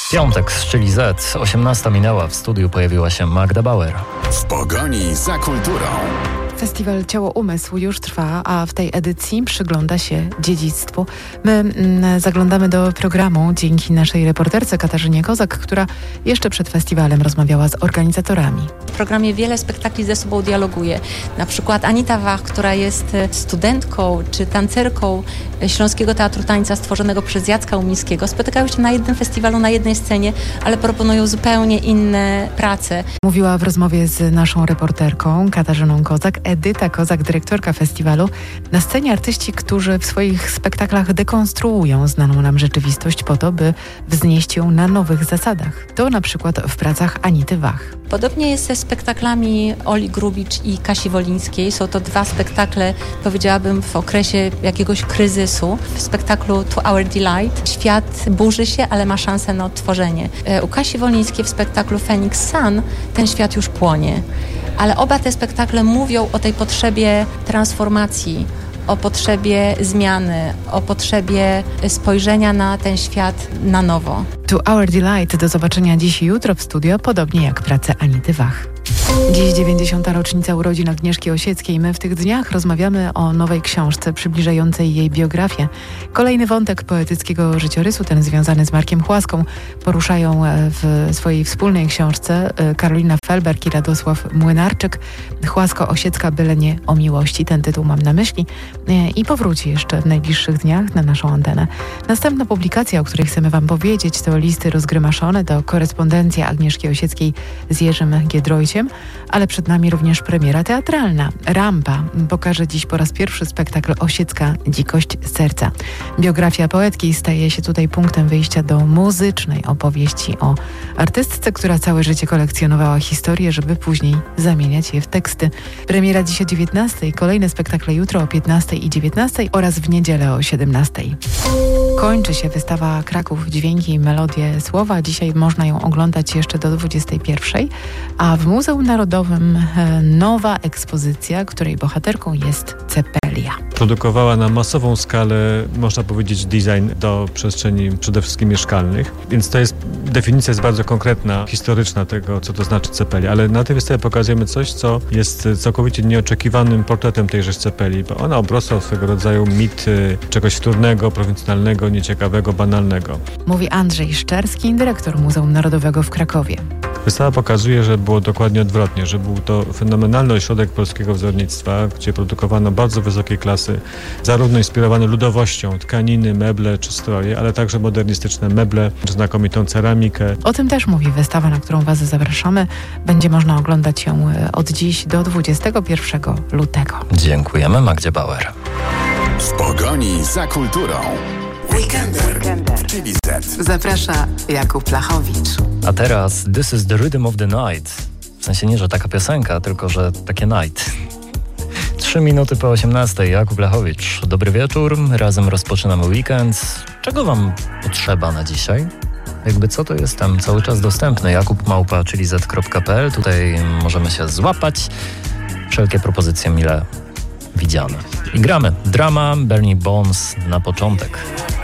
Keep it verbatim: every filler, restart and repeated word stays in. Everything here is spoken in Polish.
Piątek z Chili Z, osiemnasta minęła, w studiu pojawiła się Magda Bauer. W pogoni za kulturą. Festiwal Ciało-Umysł już trwa, a w tej edycji przygląda się dziedzictwu. My mm, zaglądamy do programu dzięki naszej reporterce Katarzynie Kozak, która jeszcze przed festiwalem rozmawiała z organizatorami. W programie wiele spektakli ze sobą dialoguje. Na przykład Anita Wach, która jest studentką czy tancerką Śląskiego Teatru Tańca stworzonego przez Jacka Umińskiego. Spotykają się na jednym festiwalu, na jednej scenie, ale proponują zupełnie inne prace. Mówiła w rozmowie z naszą reporterką Katarzyną Kozak Edyta Kozak, dyrektorka festiwalu. Na scenie artyści, którzy w swoich spektaklach dekonstruują znaną nam rzeczywistość po to, by wznieść ją na nowych zasadach. To na przykład w pracach Anity Wach. Podobnie jest ze spektaklami Oli Grubicz i Kasi Wolińskiej. Są to dwa spektakle, powiedziałabym, w okresie jakiegoś kryzysu. W spektaklu To Our Delight świat burzy się, ale ma szansę na odtworzenie. U Kasi Wolińskiej w spektaklu Phoenix Sun ten świat już płonie. Ale oba te spektakle mówią o tej potrzebie transformacji, o potrzebie zmiany, o potrzebie spojrzenia na ten świat na nowo. To Our Delight do zobaczenia dziś i jutro w studio, podobnie jak pracę Anity Wach. Dziś dziewięćdziesiąta rocznica urodzin Agnieszki Osieckiej. My w tych dniach rozmawiamy o nowej książce przybliżającej jej biografię. Kolejny wątek poetyckiego życiorysu, ten związany z Markiem Chłaską, poruszają w swojej wspólnej książce Karolina Felberg i Radosław Młynarczyk. Chłasko-Osiecka, byle nie o miłości. Ten tytuł mam na myśli i powróci jeszcze w najbliższych dniach na naszą antenę. Następna publikacja, o której chcemy wam powiedzieć, to listy rozgrymaszone, to korespondencja Agnieszki Osieckiej z Jerzym Giedroyciem, ale przed nami również premiera teatralna. Rampa pokaże dziś po raz pierwszy spektakl Osiecka dzikość serca. Biografia poetki staje się tutaj punktem wyjścia do muzycznej opowieści o artystce, która całe życie kolekcjonowała historie, żeby później zamieniać je w teksty. Premiera dziś o dziewiętnastej, kolejne spektakle jutro o piętnastej i dziewiętnastej oraz w niedzielę o siedemnastej. Kończy się wystawa Kraków Dźwięki i Melodie Słowa. Dzisiaj można ją oglądać jeszcze do dwudziestej pierwszej, a w Muzeum Narodowym nowa ekspozycja, której bohaterką jest Cepelia. Produkowała na masową skalę, można powiedzieć, design do przestrzeni przede wszystkim mieszkalnych, więc to jest, definicja jest bardzo konkretna, historyczna tego, co to znaczy Cepelia, ale na tej wystawie pokazujemy coś, co jest całkowicie nieoczekiwanym portretem tejże Cepelii, bo ona obrosła swego rodzaju mit czegoś wtórnego, prowincjonalnego, nieciekawego, banalnego. Mówi Andrzej Szczerski, dyrektor Muzeum Narodowego w Krakowie. Wystawa pokazuje, że było dokładnie odwrotnie, że był to fenomenalny ośrodek polskiego wzornictwa, gdzie produkowano bardzo wysokiej klasy, zarówno inspirowany ludowością, tkaniny, meble czy stroje, ale także modernistyczne meble, znakomitą ceramikę. O tym też mówi wystawa, na którą was zapraszamy. Będzie można oglądać ją od dziś do dwudziestego pierwszego lutego. Dziękujemy Magdzie Bauer. W pogoni za kulturą. Weekender. Chili Z. Zaprasza Jakub Lachowicz. A teraz This is the Rhythm of the Night. W sensie nie, że taka piosenka, tylko że takie night. Trzy minuty po osiemnastej. Jakub Lachowicz. Dobry wieczór. Razem rozpoczynamy weekend. Czego wam potrzeba na dzisiaj? Jakby co, to jestem cały czas dostępny. Jakub Małpa, czyli z kropka p l. Tutaj możemy się złapać. Wszelkie propozycje mile widziane. I gramy. Drama Bernie Bones na początek.